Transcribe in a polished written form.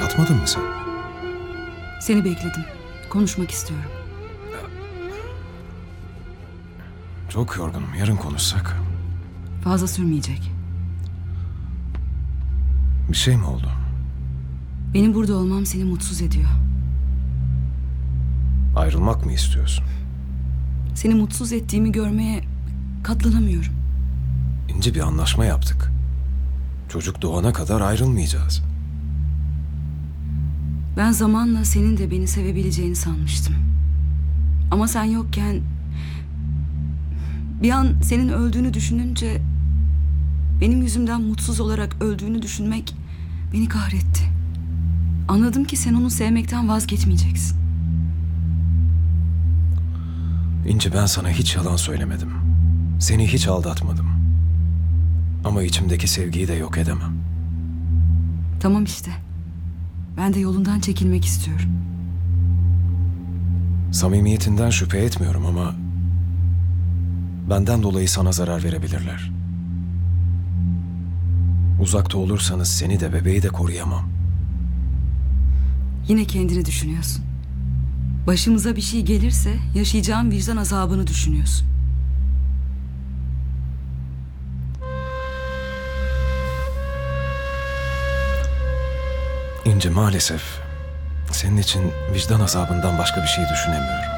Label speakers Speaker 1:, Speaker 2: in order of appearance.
Speaker 1: Yatmadın mı sen?
Speaker 2: Seni bekledim. Konuşmak istiyorum.
Speaker 1: Çok yorgunum. Yarın konuşsak.
Speaker 2: Fazla sürmeyecek.
Speaker 1: Bir şey mi oldu?
Speaker 2: Benim burada olmam seni mutsuz ediyor.
Speaker 1: Ayrılmak mı istiyorsun?
Speaker 2: Seni mutsuz ettiğimi görmeye katlanamıyorum.
Speaker 1: İnce bir anlaşma yaptık. Çocuk doğana kadar ayrılmayacağız.
Speaker 2: Ben zamanla senin de beni sevebileceğini sanmıştım. Ama sen yokken bir an senin öldüğünü düşününce benim yüzümden mutsuz olarak öldüğünü düşünmek beni kahretti. Anladım ki sen onu sevmekten vazgeçmeyeceksin.
Speaker 1: İnci, ben sana hiç yalan söylemedim. Seni hiç aldatmadım. Ama içimdeki sevgiyi de yok edemem.
Speaker 2: Tamam işte. Ben de yolundan çekilmek istiyorum.
Speaker 1: Samimiyetinden şüphe etmiyorum ama benden dolayı sana zarar verebilirler. Uzakta olursanız seni de bebeği de koruyamam.
Speaker 2: Yine kendini düşünüyorsun. Başımıza bir şey gelirse yaşayacağım vicdan azabını düşünüyorsun.
Speaker 1: İnci, maalesef senin için vicdan azabından başka bir şey düşünemiyorum.